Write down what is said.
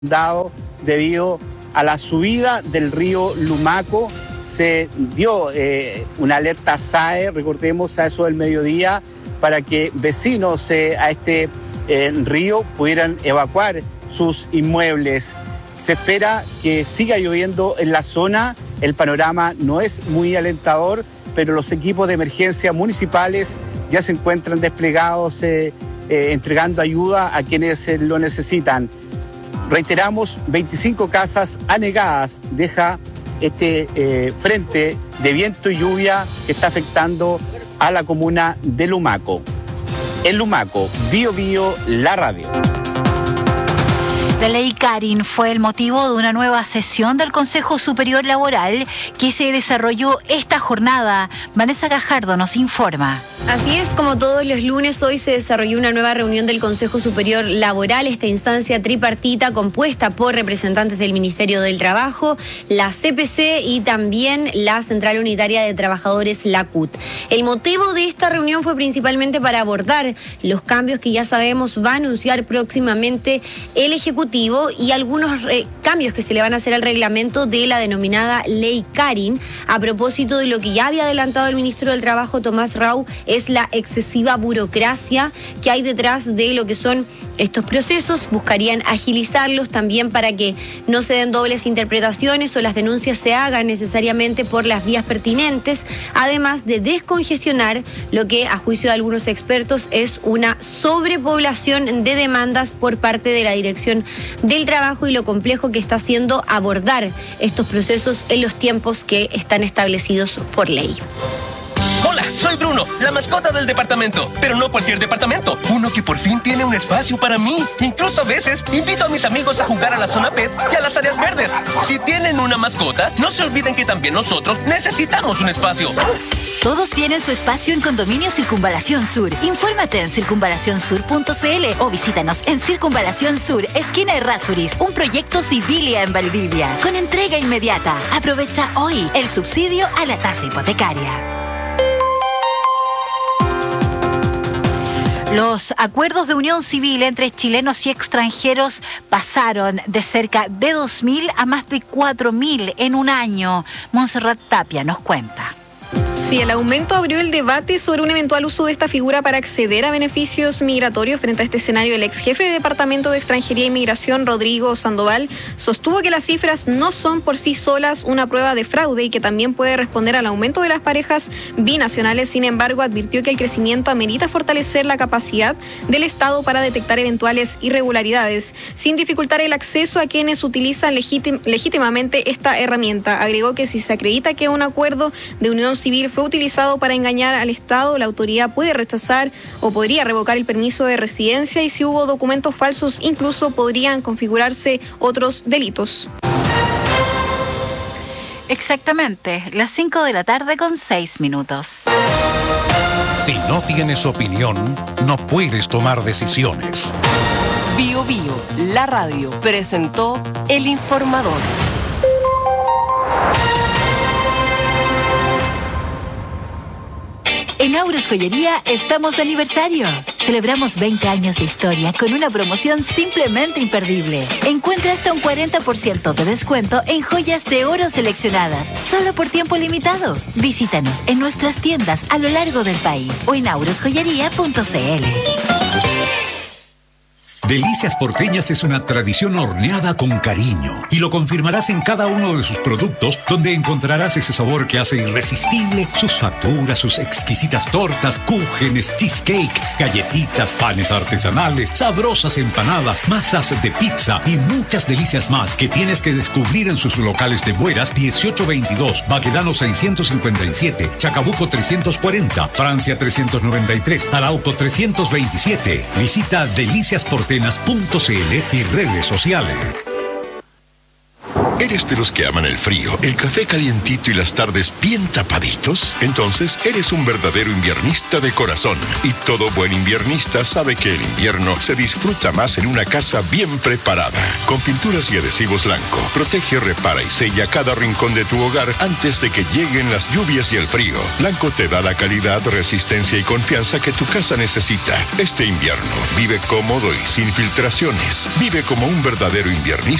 dado debido a la subida del río Lumaco. Se dio una alerta SAE, recordemos, a eso del mediodía, para que vecinos a este río pudieran evacuar sus inmuebles. Se espera que siga lloviendo en la zona. El panorama no es muy alentador, pero los equipos de emergencia municipales ya se encuentran desplegados entregando ayuda a quienes lo necesitan. Reiteramos, 25 casas anegadas deja este frente de viento y lluvia que está afectando a la comuna de Lumaco. En Lumaco, Bío Bío, la radio. La ley Karin fue el motivo de una nueva sesión del Consejo Superior Laboral que se desarrolló esta jornada. Vanessa Gajardo nos informa. Así es, como todos los lunes, hoy se desarrolló una nueva reunión del Consejo Superior Laboral, esta instancia tripartita compuesta por representantes del Ministerio del Trabajo, la CPC y también la Central Unitaria de Trabajadores, la CUT. El motivo de esta reunión fue principalmente para abordar los cambios que ya sabemos va a anunciar próximamente el Ejecutivo y algunos cambios que se le van a hacer al reglamento de la denominada Ley Karin. A propósito de lo que ya había adelantado el ministro del Trabajo, Tomás Rau, es la excesiva burocracia que hay detrás de lo que son estos procesos. Buscarían agilizarlos también para que no se den dobles interpretaciones o las denuncias se hagan necesariamente por las vías pertinentes, además de descongestionar lo que, a juicio de algunos expertos, es una sobrepoblación de demandas por parte de la Dirección del Trabajo y lo complejo que está haciendo abordar estos procesos en los tiempos que están establecidos por ley. Hola, soy Bruno, la mascota del departamento, pero no cualquier departamento, uno que por fin tiene un espacio para mí. Incluso a veces invito a mis amigos a jugar a la zona pet y a las áreas verdes. Si tienen una mascota, no se olviden que también nosotros necesitamos un espacio. Todos tienen su espacio en Condominio Circunvalación Sur. Infórmate en circunvalacionsur.cl o visítanos en Circunvalación Sur, esquina Errázuriz, un proyecto Civilia en Valdivia, con entrega inmediata. Aprovecha hoy el subsidio a la tasa hipotecaria. Los acuerdos de unión civil entre chilenos y extranjeros pasaron de cerca de 2.000 a más de 4.000 en un año. Montserrat Tapia nos cuenta. Sí, el aumento abrió el debate sobre un eventual uso de esta figura para acceder a beneficios migratorios. Frente a este escenario, el ex jefe de Departamento de Extranjería e Inmigración, Rodrigo Sandoval, sostuvo que las cifras no son por sí solas una prueba de fraude y que también puede responder al aumento de las parejas binacionales. Sin embargo, advirtió que el crecimiento amerita fortalecer la capacidad del Estado para detectar eventuales irregularidades, sin dificultar el acceso a quienes utilizan legítimamente esta herramienta. Agregó que si se acredita que un acuerdo de unión civil fue utilizado para engañar al Estado, la autoridad puede rechazar o podría revocar el permiso de residencia, y si hubo documentos falsos, incluso podrían configurarse otros delitos. Exactamente, las 5 de la tarde con 6 minutos. Si no tienes opinión, no puedes tomar decisiones. Bío Bío, la radio, presentó El Informador. En Auros Joyería estamos de aniversario. Celebramos 20 años de historia con una promoción simplemente imperdible. Encuentra hasta un 40% de descuento en joyas de oro seleccionadas, solo por tiempo limitado. Visítanos en nuestras tiendas a lo largo del país o en aurosjoyería.cl. Delicias Porteñas es una tradición horneada con cariño y lo confirmarás en cada uno de sus productos, donde encontrarás ese sabor que hace irresistible sus facturas, sus exquisitas tortas, cúgenes, cheesecake, galletitas, panes artesanales, sabrosas empanadas, masas de pizza y muchas delicias más que tienes que descubrir en sus locales de Bueras 1822, Baquedano 657, Chacabuco 340, Francia 393, Arauco 327. Visita deliciasporteñas.cl y redes sociales. ¿Eres de los que aman el frío, el café calientito y las tardes bien tapaditos? Entonces, eres un verdadero inviernista de corazón. Y todo buen inviernista sabe que el invierno se disfruta más en una casa bien preparada. Con pinturas y adhesivos Lanco, protege, repara y sella cada rincón de tu hogar antes de que lleguen las lluvias y el frío. Lanco te da la calidad, resistencia y confianza que tu casa necesita. Este invierno, vive cómodo y sin filtraciones. Vive como un verdadero inviernista